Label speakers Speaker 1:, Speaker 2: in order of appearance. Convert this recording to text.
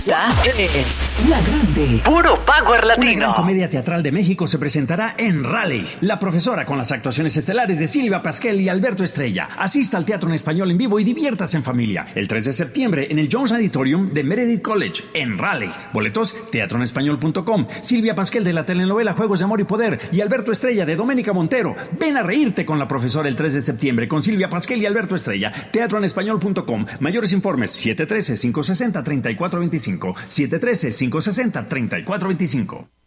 Speaker 1: Esta es La Grande.
Speaker 2: Puro Power Latino.
Speaker 3: Una gran comedia teatral de México se presentará en Raleigh. La Profesora, con las actuaciones estelares de Silvia Pasquel y Alberto Estrella. Asista al teatro en español en vivo y diviértase en familia. El 3 de septiembre en el Jones Auditorium de Meredith College, en Raleigh. Boletos, teatroenespañol.com. Silvia Pasquel de la telenovela Juegos de Amor y Poder y Alberto Estrella de Doménica Montero. Ven a reírte con La Profesora el 3 de septiembre con Silvia Pasquel y Alberto Estrella. Teatroenespañol.com. Mayores informes 713-560-3425. 713-560-3425.